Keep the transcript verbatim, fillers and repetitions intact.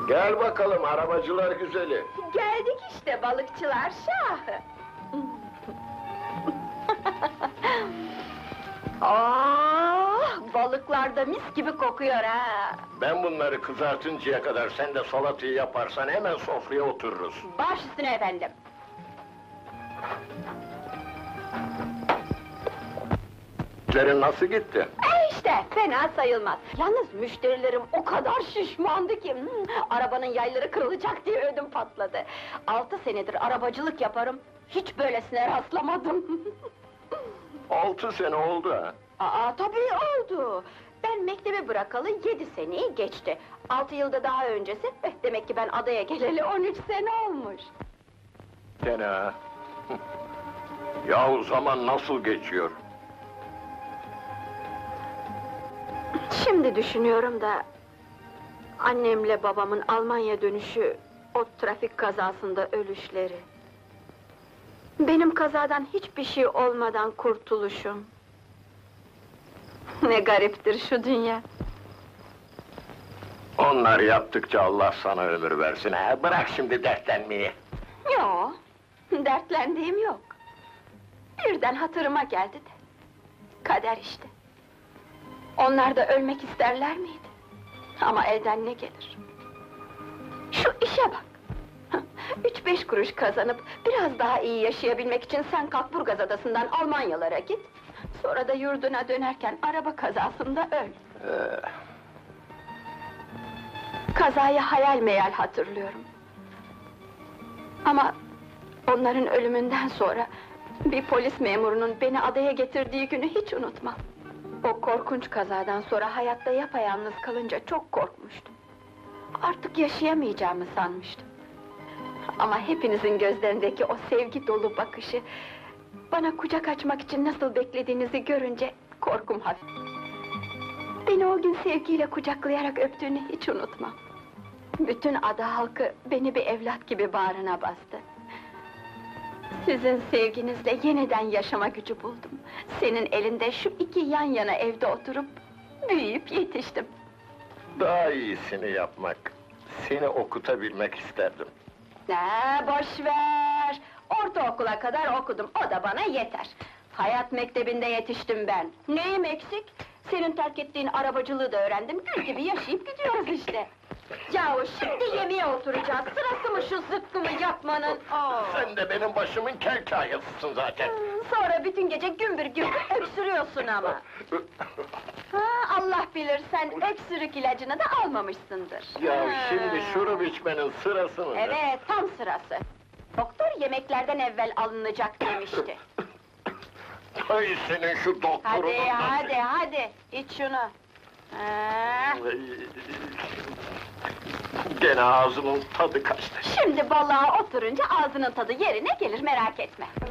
Gel bakalım arabacılar güzeli. Geldik işte balıkçılar şahı. Ah, balıklar da mis gibi kokuyor ha. Ben bunları kızartıncaya kadar sen de salatayı yaparsan hemen sofraya otururuz. Baş üstüne efendim. İşlerin nasıl gitti? E işte, fena sayılmaz. Yalnız müşterilerim o kadar şişmandı ki, hmm, arabanın yayları kırılacak diye ödüm patladı. Altı senedir arabacılık yaparım, hiç böylesine rastlamadım. Altı sene oldu ha. Aa, tabii oldu. Ben mektebi bırakalı yedi seneyi geçti. Altı yılda daha öncesi, eh, demek ki ben adaya geleli on üç sene olmuş. Gene ha. Yahu zaman nasıl geçiyor? Şimdi düşünüyorum da... Annemle babamın Almanya dönüşü, o trafik kazasında ölüşleri... Benim kazadan hiçbir şey olmadan kurtuluşum... Ne gariptir şu dünya! Onlar yaptıkça Allah sana ömür versin ha. Bırak şimdi dertlenmeyi. Yo, dertlendiğim yok. Birden hatırıma geldi de... Kader işte. Onlar da ölmek isterler miydi? Ama elden ne gelir? Şu işe bak! Üç beş kuruş kazanıp, biraz daha iyi yaşayabilmek için sen Kalkburgaz adasından Almanyalara git... Sonra da yurduna dönerken araba kazasında öl. Ee, Kazayı hayal meyal hatırlıyorum. Ama... Onların ölümünden sonra... Bir polis memurunun beni adaya getirdiği günü hiç unutmam. O korkunç kazadan sonra hayatta yapayalnız kalınca çok korkmuştum. Artık yaşayamayacağımı sanmıştım. Ama hepinizin gözlerindeki o sevgi dolu bakışı... Bana kucak açmak için nasıl beklediğinizi görünce korkum hafif. Beni o gün sevgiyle kucaklayarak öptüğünü hiç unutmam. Bütün ada halkı beni bir evlat gibi bağrına bastı. Sizin sevginizle yeniden yaşama gücü buldum. Senin elinde şu iki yan yana evde oturup büyüyüp yetiştim. Daha iyisini yapmak, seni okutabilmek isterdim. Ne boş ver! Ortaokula kadar okudum, o da bana yeter. Hayat mektebinde yetiştim ben. Neyim eksik? Senin terk ettiğin arabacılığı da öğrendim, gül gibi yaşayıp gidiyoruz işte. Yahu şimdi yemeğe oturacağız, sırası mı şu zıkkımı yapmanın? Aa. Sen de benim başımın kel kahyasısın zaten. Hmm, Sonra bütün gece gümbür gümbür öksürüyorsun ama. Ha, Allah bilir, sen öksürük ilacını da almamışsındır. Ya Ha. şimdi şurup içmenin sırası mı? Evet, tam sırası. Doktor yemeklerden evvel alınacak demişti. Ay senin şu doktorunun... Hadi, hadi, hadi, iç şunu. Ha. Gene ağzımın tadı kaçtı. Şimdi balığa oturunca ağzının tadı yerine gelir, merak etme.